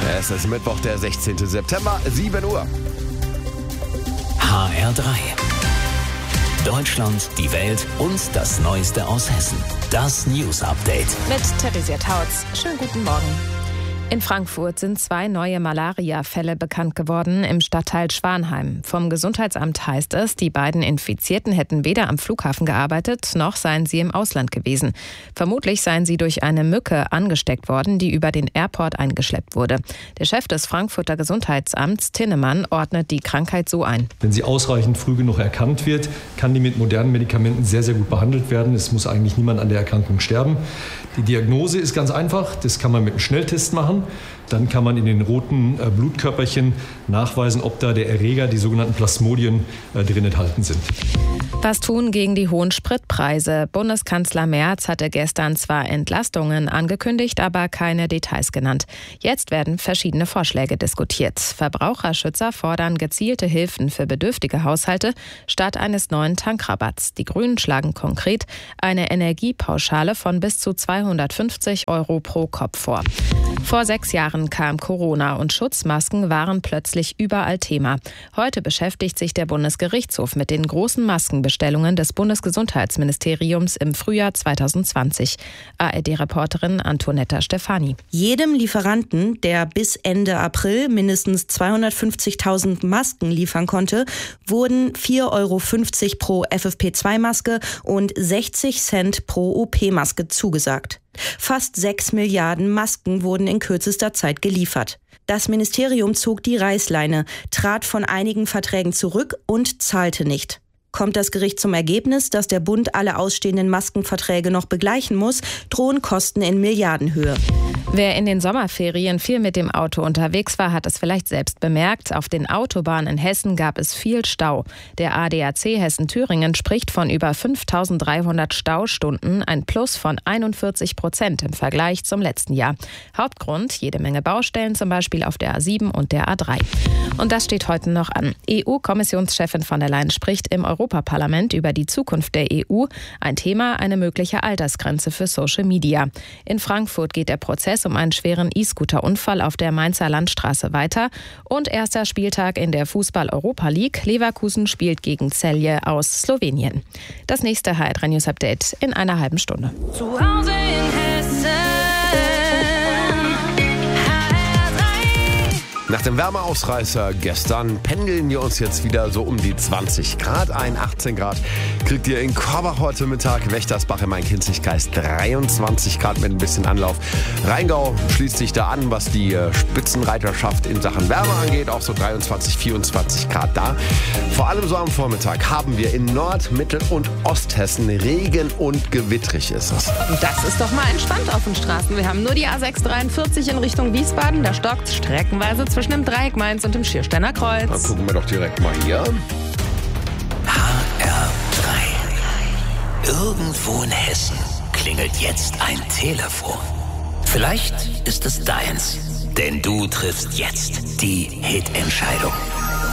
Es ist Mittwoch, der 16. September, 7 Uhr. HR3. Deutschland, die Welt und das Neueste aus Hessen. Das News Update. Mit Theresia Tautz. Schönen guten Morgen. In Frankfurt sind 2 neue Malaria-Fälle bekannt geworden im Stadtteil Schwanheim. Vom Gesundheitsamt heißt es, die beiden Infizierten hätten weder am Flughafen gearbeitet, noch seien sie im Ausland gewesen. Vermutlich seien sie durch eine Mücke angesteckt worden, die über den Airport eingeschleppt wurde. Der Chef des Frankfurter Gesundheitsamts, Tinnemann, ordnet die Krankheit so ein. Wenn sie ausreichend früh genug erkannt wird, kann die mit modernen Medikamenten sehr, sehr gut behandelt werden. Es muss eigentlich niemand an der Erkrankung sterben. Die Diagnose ist ganz einfach. Das kann man mit einem Schnelltest machen. Dann kann man in den roten Blutkörperchen nachweisen, ob da der Erreger, die sogenannten Plasmodien, drin enthalten sind. Was tun gegen die hohen Spritpreise? Bundeskanzler Merz hatte gestern zwar Entlastungen angekündigt, aber keine Details genannt. Jetzt werden verschiedene Vorschläge diskutiert. Verbraucherschützer fordern gezielte Hilfen für bedürftige Haushalte statt eines neuen Tankrabatts. Die Grünen schlagen konkret eine Energiepauschale von bis zu 250 € pro Kopf vor. Vor 6 Jahren kam Corona und Schutzmasken waren plötzlich überall Thema. Heute beschäftigt sich der Bundesgerichtshof mit den großen Maskenbestellungen des Bundesgesundheitsministeriums im Frühjahr 2020. ARD-Reporterin Antonetta Stefani. Jedem Lieferanten, der bis Ende April mindestens 250.000 Masken liefern konnte, wurden 4,50 € pro FFP2-Maske und 60 Cent pro OP-Maske zugesagt. Fast 6 Milliarden Masken wurden in kürzester Zeit geliefert. Das Ministerium zog die Reißleine, trat von einigen Verträgen zurück und zahlte nicht. Kommt das Gericht zum Ergebnis, dass der Bund alle ausstehenden Maskenverträge noch begleichen muss, drohen Kosten in Milliardenhöhe. Wer in den Sommerferien viel mit dem Auto unterwegs war, hat es vielleicht selbst bemerkt. Auf den Autobahnen in Hessen gab es viel Stau. Der ADAC Hessen-Thüringen spricht von über 5.300 Staustunden, ein Plus von 41% im Vergleich zum letzten Jahr. Hauptgrund, jede Menge Baustellen, zum Beispiel auf der A7 und der A3. Und das steht heute noch an. EU-Kommissionschefin von der Leyen spricht im Europaparlament über die Zukunft der EU. Ein Thema, eine mögliche Altersgrenze für Social Media. In Frankfurt geht der Prozess um einen schweren E-Scooter-Unfall auf der Mainzer Landstraße weiter. Und erster Spieltag in der Fußball-Europa League. Leverkusen spielt gegen Celje aus Slowenien. Das nächste HR3 News Update in einer halben Stunde. Zu Hause in Hessen. Nach dem Wärmeausreißer gestern pendeln wir uns jetzt wieder so um die 20 Grad ein. 18 Grad kriegt ihr in Korbach heute Mittag. Wächtersbach im Main-Kinzig-Kreis 23 Grad mit ein bisschen Anlauf. Rheingau schließt sich da an, was die Spitzenreiterschaft in Sachen Wärme angeht. Auch so 23, 24 Grad da. Vor allem so am Vormittag haben wir in Nord-, Mittel- und Osthessen Regen und gewittrig ist es. Das ist doch mal entspannt auf den Straßen. Wir haben nur die A643 in Richtung Wiesbaden. Da stockt streckenweise zwischen dem Dreieck Mainz und dem Schiersteiner Kreuz. Dann gucken wir doch direkt mal hier. HR3. Irgendwo in Hessen klingelt jetzt ein Telefon. Vielleicht ist es deins, denn du triffst jetzt die Hitentscheidung.